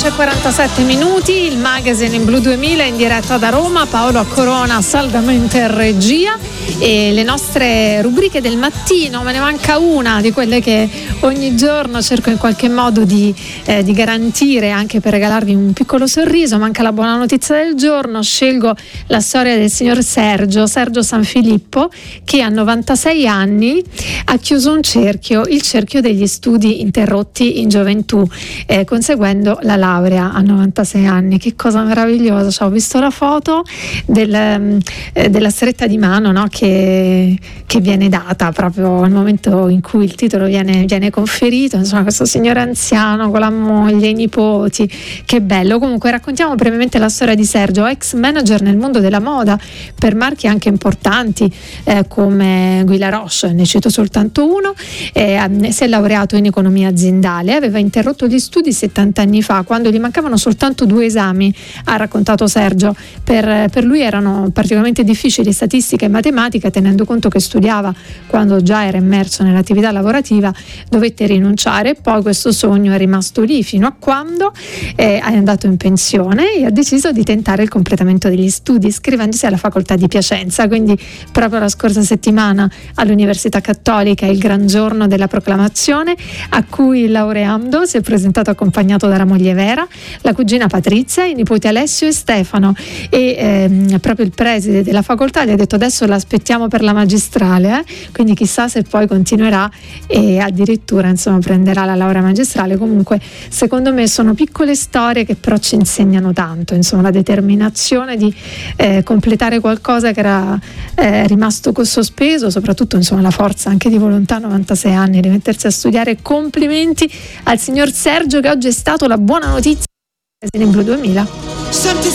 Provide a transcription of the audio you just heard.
11:47, il magazine in Blu 2000 in diretta da Roma, Paolo Corona saldamente in regia, e le nostre rubriche del mattino, me ne manca una di quelle che ogni giorno cerco in qualche modo di garantire, anche per regalarvi un piccolo sorriso. Manca la buona notizia del giorno, scelgo la storia del signor Sergio Sanfilippo, che a 96 anni ha chiuso un cerchio, il cerchio degli studi interrotti in gioventù, conseguendo la laurea a 96 anni. Che cosa meravigliosa! Cioè, ho visto la foto della stretta di mano, no? che viene data proprio al momento in cui il titolo viene conferito. Insomma, questo signore anziano con la moglie, i nipoti, che bello. Comunque raccontiamo brevemente la storia di Sergio, ex manager nel mondo della moda per marchi anche importanti come Guy Laroche, ne cito soltanto uno. Si è laureato in economia aziendale, aveva interrotto gli studi 70 anni fa, quando gli mancavano soltanto 2 esami, ha raccontato Sergio. Per lui erano particolarmente difficili statistica e matematica, tenendo conto che studiava quando già era immerso nell'attività lavorativa. Dovette rinunciare, poi questo sogno è rimasto lì fino a quando è andato in pensione e ha deciso di tentare il completamento degli studi, iscrivendosi alla facoltà di Piacenza. Quindi proprio la scorsa settimana all'Università Cattolica, il gran giorno della proclamazione, a cui laureando si è presentato accompagnato dalla moglie Vera, la cugina Patrizia, i nipoti Alessio e Stefano, e proprio il preside della facoltà gli ha detto: adesso l'aspettiamo per la magistrale, quindi chissà se poi continuerà e addirittura prenderà la laurea magistrale. Comunque secondo me sono piccole storie che però ci insegnano tanto, la determinazione di completare qualcosa che era rimasto sospeso, soprattutto la forza anche di volontà a 96 anni di mettersi a studiare. Complimenti al signor Sergio, che oggi è stato la buona notizia in Blu 2000.